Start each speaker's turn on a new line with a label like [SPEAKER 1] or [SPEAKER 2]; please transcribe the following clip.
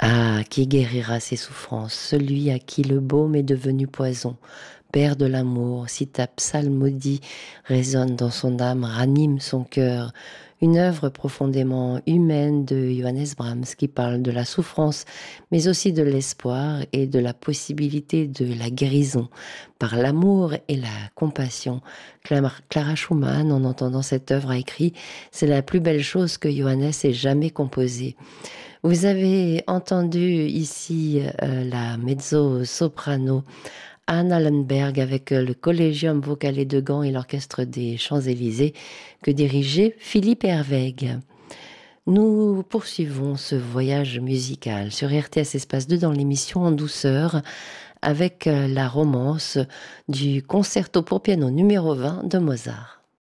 [SPEAKER 1] Ah, qui guérira ses souffrances, celui à qui le baume est devenu poison. Père de l'amour, si ta psalmodie résonne dans son âme, ranime son cœur. Une œuvre profondément humaine de Johannes Brahms qui parle de la souffrance, mais aussi de l'espoir et de la possibilité de la guérison par l'amour et la compassion. Clara Schumann, en entendant cette œuvre, a écrit: c'est la plus belle chose que Johannes ait jamais composée. Vous avez entendu ici la mezzo-soprano Anne Allenberg avec le Collegium Vocale de Gand et l'Orchestre des Champs-Élysées que dirigeait Philippe Herweg. Nous poursuivons ce voyage musical sur RTS Espace 2 dans l'émission En douceur avec la romance du concerto pour piano numéro 20 de Mozart.